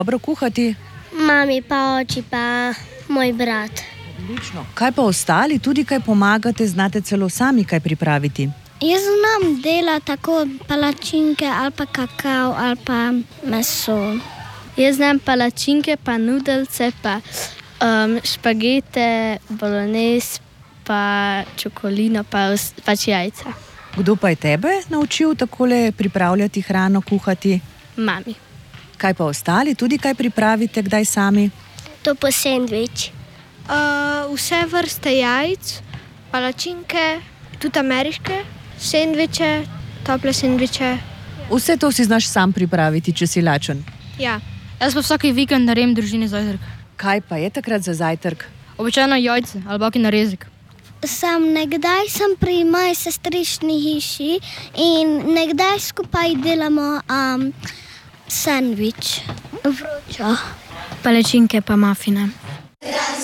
dobro kuhati? Mami pa oči pa moj brat. Odlično. Kaj pa ostali? Tudi kaj pomagate? Znate celo sami kaj pripraviti? Jaz znam delati tako palačinke ali pa kakao ali pa meso. Jaz znam palačinke, pa nudelce, pa špagete, bolognese, pa čokolino, pač jajca. Kdo pa je tebe naučil takole pripravljati hrano, kuhati? Mami. Kaj pa ostali? Tudi kaj pripravite kdaj sami? To pa sendvič. Vse vrste jajc, palačinke, tudi ameriške, sendviče, tople sendviče. Vse to si znaš sam pripraviti, če si lačen. Ja, jaz pa vsak vikend naredim družini zajtrk. Kaj pa je takrat za zajtrk? Običajno jajce ali baki narezek. Nekdaj sem pri moji sestrični hiši in nekdaj skupaj delamo sendvič. Vročo. Palačinke pa mafine.